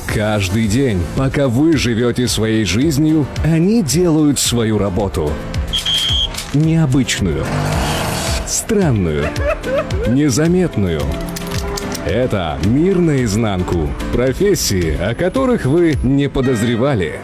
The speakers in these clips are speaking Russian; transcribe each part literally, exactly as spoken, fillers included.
Каждый день, пока вы живете своей жизнью, они делают свою работу. Необычную, странную, незаметную. Это «Мир наизнанку». Профессии, о которых вы не подозревали.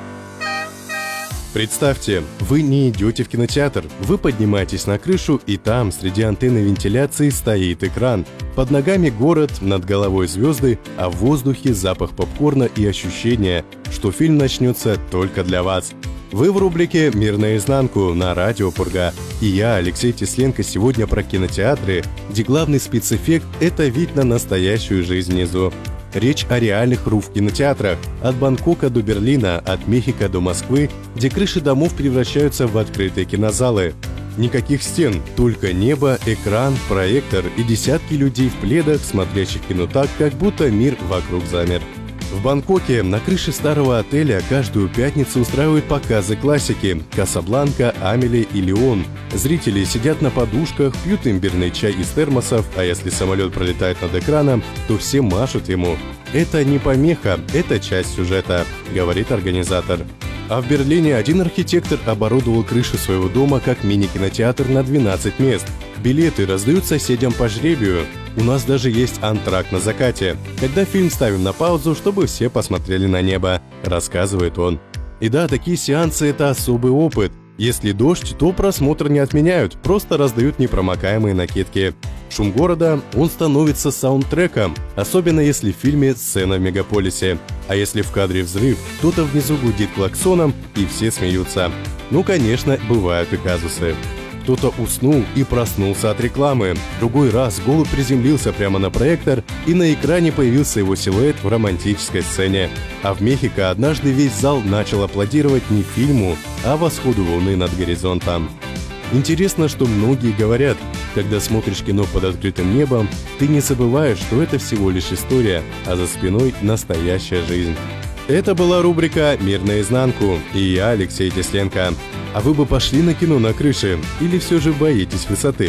Представьте, вы не идете в кинотеатр, вы поднимаетесь на крышу, и там, среди антенны вентиляции, стоит экран. Под ногами город, над головой звезды, а в воздухе запах попкорна и ощущение, что фильм начнется только для вас. Вы в рубрике «Мир наизнанку» на радио Пурга. И я, Алексей Тесленко, сегодня про кинотеатры, где главный спецэффект – это вид на настоящую жизнь внизу. Речь о реальных РУ в кинотеатрах, от Бангкока до Берлина, от Мехико до Москвы, где крыши домов превращаются в открытые кинозалы. Никаких стен, только небо, экран, проектор и десятки людей в пледах, смотрящих кино так, как будто мир вокруг замер. В Бангкоке на крыше старого отеля каждую пятницу устраивают показы классики «Касабланка», «Амели» и «Леон». Зрители сидят на подушках, пьют имбирный чай из термосов, а если самолет пролетает над экраном, то все машут ему. Это не помеха, это часть сюжета, говорит организатор. А в Берлине один архитектор оборудовал крышу своего дома как мини-кинотеатр на двенадцать мест. Билеты раздают соседям по жребию. У нас даже есть антракт на закате, когда фильм ставим на паузу, чтобы все посмотрели на небо, рассказывает он. И да, такие сеансы – это особый опыт. Если дождь, то просмотр не отменяют, просто раздают непромокаемые накидки. Шум города, он становится саундтреком, особенно если в фильме «Сцена в мегаполисе». А если в кадре взрыв, кто-то внизу гудит клаксоном, и все смеются. Ну, конечно, бывают и казусы. Кто-то уснул и проснулся от рекламы. Другой раз голубь приземлился прямо на проектор, и на экране появился его силуэт в романтической сцене. А в Мехико однажды весь зал начал аплодировать не фильму, а восходу луны над горизонтом. Интересно, что многие говорят, когда смотришь кино под открытым небом, ты не забываешь, что это всего лишь история, а за спиной настоящая жизнь. Это была рубрика «Мир наизнанку», и я, Алексей Тесленко. А вы бы пошли на кино на крыше или все же боитесь высоты?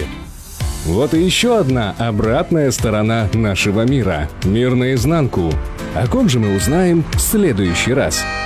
Вот и еще одна обратная сторона нашего мира. «Мир наизнанку». О ком же мы узнаем в следующий раз?